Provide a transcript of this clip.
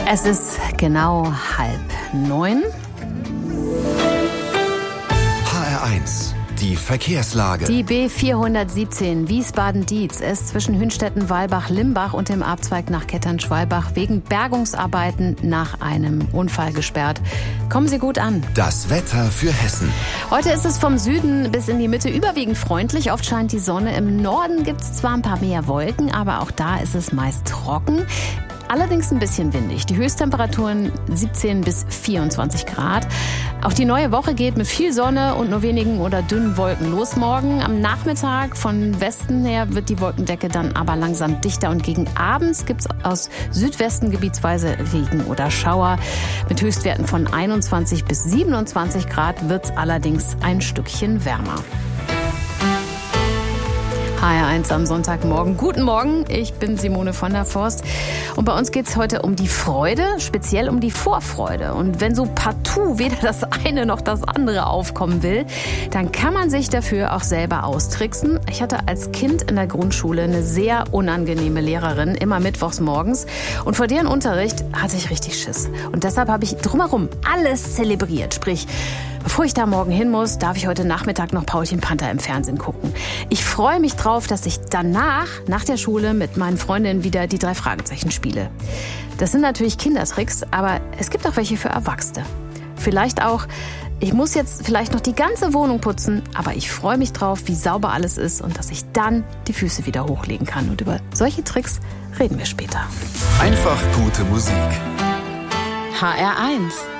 Es ist genau 8:30. HR1, die Verkehrslage. Die B417 Wiesbaden-Dietz ist zwischen Hünstetten-Walbach-Limbach und dem Abzweig nach Kettern-Schwalbach wegen Bergungsarbeiten nach einem Unfall gesperrt. Kommen Sie gut an. Das Wetter für Hessen. Heute ist es vom Süden bis in die Mitte überwiegend freundlich. Oft scheint die Sonne. Im Norden gibt es zwar ein paar mehr Wolken, aber auch da ist es meist trocken. Allerdings ein bisschen windig. Die Höchsttemperaturen 17 bis 24 Grad. Auch die neue Woche geht mit viel Sonne und nur wenigen oder dünnen Wolken los morgen. Am Nachmittag von Westen her wird die Wolkendecke dann aber langsam dichter und gegen abends gibt es aus Südwesten gebietsweise Regen oder Schauer. Mit Höchstwerten von 21 bis 27 Grad wird es allerdings ein Stückchen wärmer. HR1 am Sonntagmorgen. Guten Morgen, ich bin Simone von der Forst. Und bei uns geht es heute um die Freude, speziell um die Vorfreude. Und wenn so partout weder das eine noch das andere aufkommen will, dann kann man sich dafür auch selber austricksen. Ich hatte als Kind in der Grundschule eine sehr unangenehme Lehrerin, immer mittwochs morgens. Und vor deren Unterricht hatte ich richtig Schiss. Und deshalb habe ich drumherum alles zelebriert. Sprich, bevor ich da morgen hin muss, darf ich heute Nachmittag noch Paulchen Panther im Fernsehen gucken. Ich freue mich drauf, dass ich danach, nach der Schule, mit meinen Freundinnen wieder die 3 Fragezeichen spiele. Das sind natürlich Kindertricks, aber es gibt auch welche für Erwachsene. Vielleicht auch, ich muss jetzt vielleicht noch die ganze Wohnung putzen, aber ich freue mich drauf, wie sauber alles ist und dass ich dann die Füße wieder hochlegen kann. Und über solche Tricks reden wir später. Einfach gute Musik. HR1